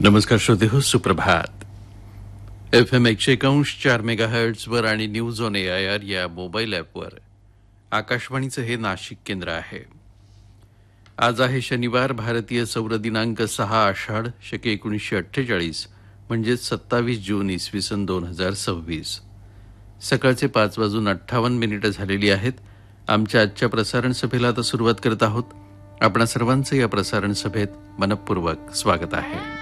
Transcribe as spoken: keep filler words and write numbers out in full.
नमस्कार श्रोते हो, सुप्रभात. एफ एम एकशे एकांश चार मेगा हर्ट्झवर आणि news on A I R या मोबाईल ॲपवर आकाशवाणीचं हे नाशिक केंद्र आहे. आज आहे शनिवार, भारतीय सौर दिनांक सहा आषाढ शके एकोणीसशे अठ्ठेचाळीस म्हणजेच सत्तावीस जून इसवी सन दोन हजार सव्वीस. सकाळचे पाच वाजून अठ्ठावन्न मिनिटं झालेली आहेत. आमच्या आजच्या प्रसारण सभेला आता सुरुवात करत आहोत. आपणा सर्वांचं या प्रसारण सभेत मनपूर्वक स्वागत आहे.